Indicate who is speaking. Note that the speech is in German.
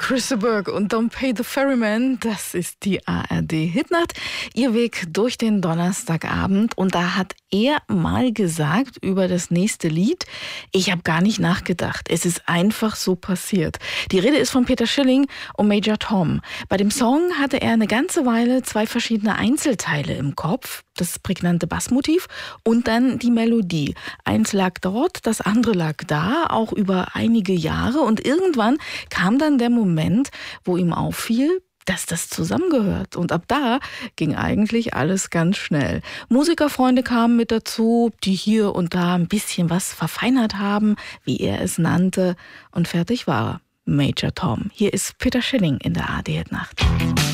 Speaker 1: Chris Burke und Don't Pay the Ferryman, das ist die ARD-Hitnacht. Ihr Weg durch den Donnerstagabend. Und da hat er mal gesagt über das nächste Lied: Ich habe gar nicht nachgedacht. Es ist einfach so passiert. Die Rede ist von Peter Schilling und Major Tom. Bei dem Song hatte er eine ganze Weile zwei verschiedene Einzelteile im Kopf. Das prägnante Bassmotiv und dann die Melodie. Eins lag dort, das andere lag da, auch über einige Jahre. Und irgendwann kam dann der Moment, wo ihm auffiel, dass das zusammengehört. Und ab da ging eigentlich alles ganz schnell. Musikerfreunde kamen mit dazu, die hier und da ein bisschen was verfeinert haben, wie er es nannte. Und fertig war Major Tom. Hier ist Peter Schilling in der ARD-Hitnacht.